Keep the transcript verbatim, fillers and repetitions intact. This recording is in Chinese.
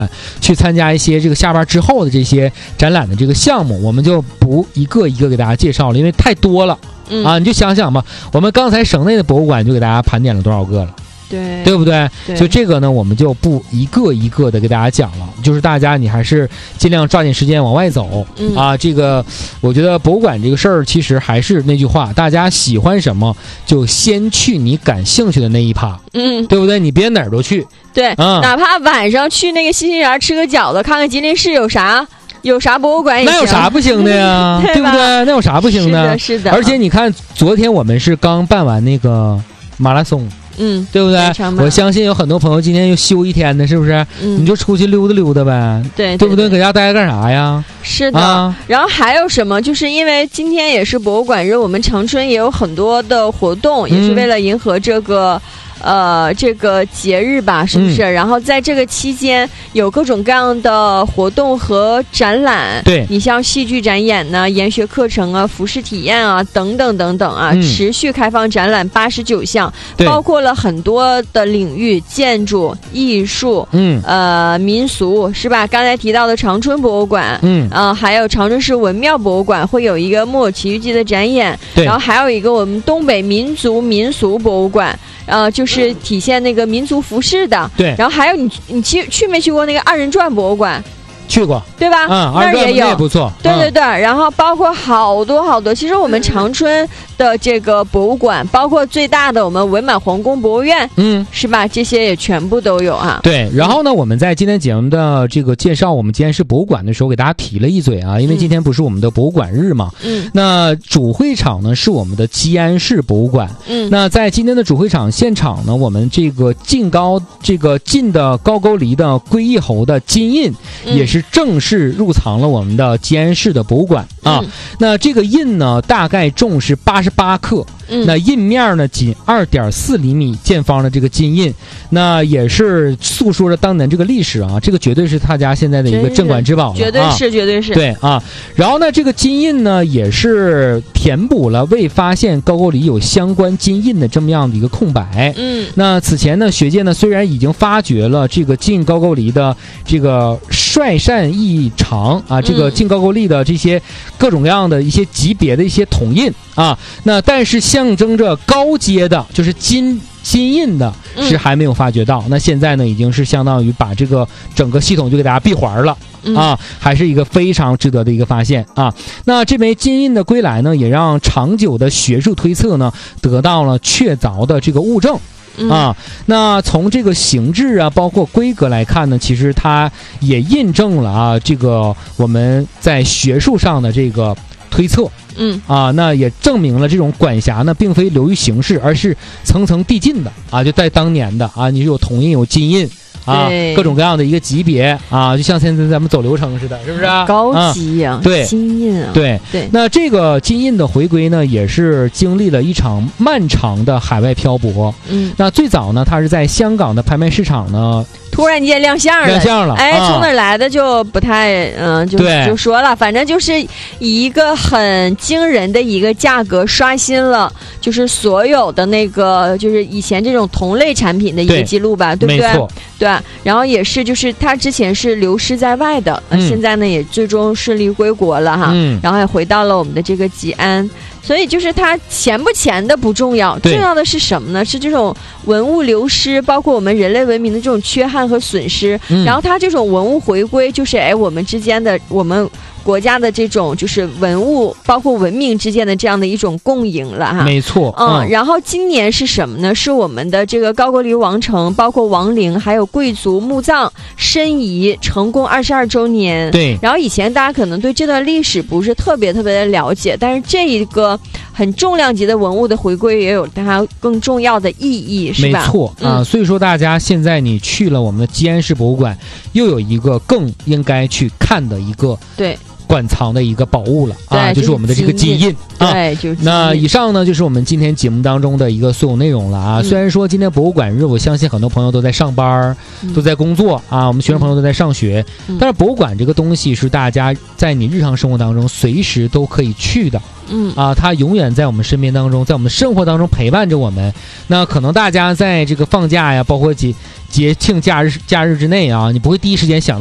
去参加一些这个下班之后的这些展览的这个项目，我们就不一个一个给大家介绍了，因为太多了、嗯、啊！你就想想吧，我们刚才省内的博物馆就给大家盘点了多少个了。 对， 对不对？ 对， 所以这个呢，我们就不一个一个的给大家讲了，就是大家你还是尽量抓紧时间往外走、嗯、啊。这个我觉得博物馆这个事儿，其实还是那句话，大家喜欢什么就先去你感兴趣的那一趴， 嗯， 对不对？你别哪儿都去， 对，嗯、哪怕晚上去那个新兴园吃个饺子，看看吉林市有啥。有啥博物馆也行， 那有啥不行的呀？对, 对不对？那有啥不行的？ 是的，是的。 而且你看，昨天我们是刚办完那个马拉松， 嗯， 对不对？我相信有很多朋友今天又休一天的，是不是？嗯，你就出去溜达溜达呗， 对， 对不对？搁家待着干啥呀？ 是的、 啊。 然后还有什么？就是因为今天也是博物馆日，我们长春也有很多的活动，也是为了迎合这个。嗯呃，这个节日吧，是不是、嗯？然后在这个期间有各种各样的活动和展览。 对， 你像戏剧展演呢、研学课程啊、服饰体验啊等等等等啊、嗯，持续开放展览八十九项，包括了很多的领域，建筑、艺术， 嗯， 呃，民俗是吧？刚才提到的长春博物馆， 嗯， 啊、呃，还有长春市文庙博物馆会有一个木偶奇遇记的展演， 对， 然后还有一个我们东北民族民俗博物馆。呃，就是体现那个民族服饰的， 对。 然后还有你，你去去没去过那个二人转博物馆？ 去过， 对吧？ 嗯， 那儿也有， 也不错。 对对对、嗯，然后包括好多好多。其实我们长春的这个博物馆，包括最大的我们文满皇宫博物院， 嗯， 是吧？这些也全部都有啊。 对，然后呢，我们在今天节目的这个介绍我们吉安市博物馆的时候，给大家提了一嘴啊，因为今天不是我们的博物馆日嘛， 嗯， 那主会场呢是我们的吉安市博物馆， 嗯， 那在今天的主会场现场呢，我们这个晋高这个晋的高句丽的归义侯的金印、嗯、也是正式入藏了我们的吉安市的博物馆啊、 嗯。 那这个印呢，大概重是八十八克。 嗯、 那印面呢仅 二点四厘米见方的这个金印，那也是诉说着当年这个历史啊，这个绝对是他家现在的一个镇馆之宝了， 绝对是、啊、绝对是对啊。然后呢，这个金印呢也是填补了未发现高句丽有相关金印的这么样的一个空白。 嗯， 那此前呢，学界呢虽然已经发掘了这个晋高句丽的这个率善异常啊，这个晋高句丽的这些各种各样的一些级别的一些铜印啊，那但是象征着高阶的，就是金金印的，是还没有发掘到。嗯、那现在呢，已经是相当于把这个整个系统就给大家闭环了。 嗯、 啊，还是一个非常值得的一个发现啊！那这枚金印的归来呢，也让长久的学术推测呢得到了确凿的这个物证。啊，那从这个形制啊，包括规格来看呢，其实它也印证了啊，这个我们在学术上的这个推测。 嗯啊，那也证明了这种管辖呢，并非流于形式，而是层层递进的啊！就在当年的啊，你有铜印，有金印。啊，各种各样的一个级别啊，就像现在咱们走流程似的，是不是？ 高级呀、 啊，对， 金印啊， 对对。 那这个金印的回归呢，也是经历了一场漫长的海外漂泊。 嗯， 那最早呢，它是在香港的拍卖市场呢。 突然间亮相了， 亮相了， 哎，从哪儿来的就不太，嗯、呃，就就说了，反正就是以一个很惊人的一个价格刷新了，就是所有的那个，就是以前这种同类产品的一个记录吧， 对, 对不对？ 没错， 对。然后也是，就是它之前是流失在外的，嗯、现在呢也最终顺利归国了哈， 嗯， 然后也回到了我们的这个吉安。所以就是它钱不钱的不重要，重要的是什么呢？是这种文物流失，包括我们人类文明的这种缺憾和损失。 嗯、 然后它这种文物回归，就是哎，我们之间的我们国家的这种就是文物，包括文明之间的这样的一种共赢了哈。 没错， 嗯。嗯然后今年是什么呢？是我们的这个高句丽王城，包括王陵，还有贵族墓葬申遗成功二十二周年。 对。 然后以前大家可能对这段历史不是特别特别的了解，但是这一个很重量级的文物的回归也有它更重要的意义，是吧？ 没错啊、嗯，所以说大家现在你去了我们的吉安市博物馆，又有一个更应该去看的一个对馆藏的一个宝物了啊， 就是我们的这个基因啊。 对，就是那以上呢就是我们今天节目当中的一个所有内容了啊。嗯、虽然说今天博物馆日，我相信很多朋友都在上班、嗯、都在工作啊，我们学生朋友都在上学，嗯、但是博物馆这个东西是大家在你日常生活当中随时都可以去的。 嗯啊，它永远在我们身边当中，在我们生活当中陪伴着我们。那可能大家在这个放假呀，包括节节庆假日假日之内啊，你不会第一时间想到